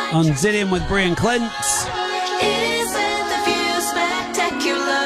on ZM with Brie and Clint. Isn't the view spectacular?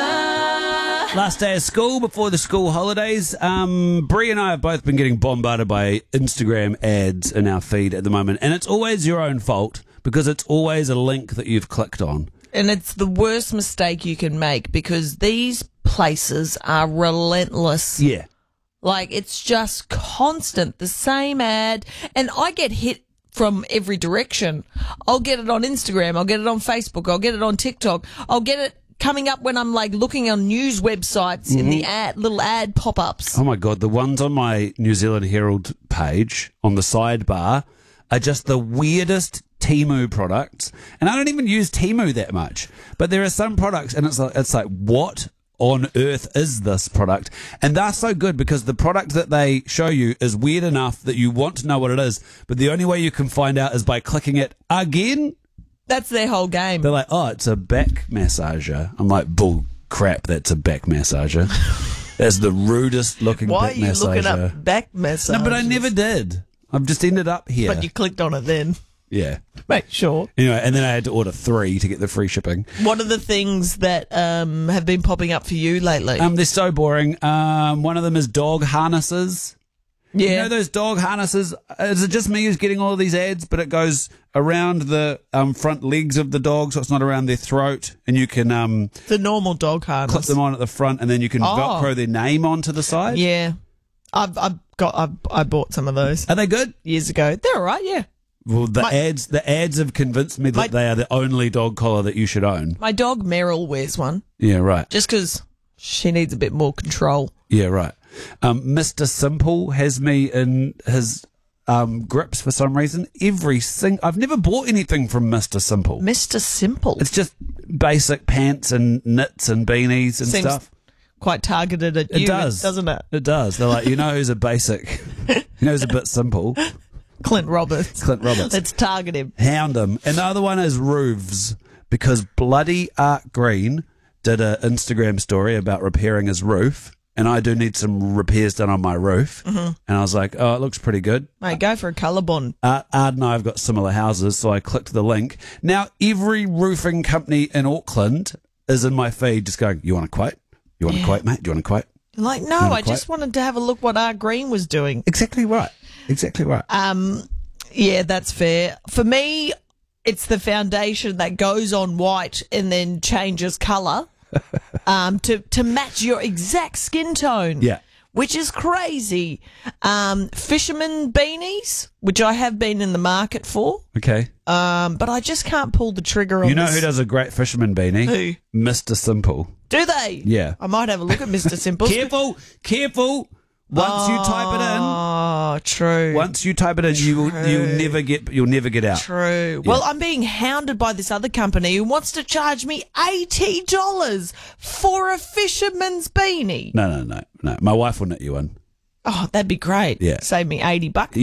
Last day of school before the school holidays. Brie and I have both been getting bombarded by Instagram ads in our feed at the moment, and it's always your own fault because it's always a link that you've clicked on. And it's the worst mistake you can make because these places are relentless. Yeah. Like, it's just constant, the same ad. And I get hit from every direction. I'll get it on Instagram. I'll get it on Facebook. I'll get it on TikTok. I'll get it coming up when I'm like looking on news websites in the little ad pop-ups. Oh my God, the ones on my New Zealand Herald page on the sidebar are just the weirdest Temu products. And I don't even use Temu that much. But there are some products and it's like what on earth is this product? And they're so good because the product that they show you is weird enough that you want to know what it is, but the only way you can find out is by clicking it again. That's their whole game. They're like, oh, it's a back massager. I'm like, bull crap, that's a back massager. That's the rudest looking Why back are you massager. looking up back massages? No, but I never did. I've just ended up here. But you clicked on it then. Yeah. Make sure. Anyway, and then I had to order 3 to get the free shipping. What are the things that have been popping up for you lately? They're so boring. One of them is dog harnesses. Yeah. You know those dog harnesses? Is it just me who's getting all of these ads, but it goes around the front legs of the dog, so it's not around their throat, and you can the normal dog harness. clip them on at the front, and then you can Velcro their name onto the side? Yeah. I bought some of those Are they good? years ago. They're all right, yeah. Well, the ads have convinced me that they are the only dog collar that you should own. My dog Meryl wears one Yeah, right. just because she needs a bit more control. Yeah, right. Mr. Simple has me in his grips for some reason. I've never bought anything from Mr. Simple. Mr. Simple. It's just basic pants and knits and beanies and Seems stuff. quite targeted at you, It does, doesn't it? It does. They're like, you know who's a basic, you know who's a bit simple. Clint Roberts. Clint Roberts. Let's target him. Hound him. And the other one is roofs, because bloody Art Green did an Instagram story about repairing his roof, and I do need some repairs done on my roof. And I was like, oh, it looks pretty good. Mate, go for a colour bond. Ard and I have got similar houses, so I clicked the link. Now, every roofing company in Auckland is in my feed just going, you want a quote? You want a quote, mate? Do you want a quote? Like, no, I just wanted to have a look what Art Green was doing. Exactly right. Exactly right. Yeah, that's fair. For me, it's the foundation that goes on white and then changes colour to match your exact skin tone. Yeah. Which is crazy. Fisherman beanies, which I have been in the market for, Okay. but I just can't pull the trigger on You know this. who does a great fisherman beanie? Who? Mr. Simple. Do they? Yeah. I might have a look at Mr. Simple. Careful. Once you type it in, Oh, true. once you type it in, you'll never get out. True. Well, I'm being hounded by this other company who wants to charge me $80 for a fisherman's beanie. No. My wife will knit you one. Oh, that'd be great. Yeah. Save me $80.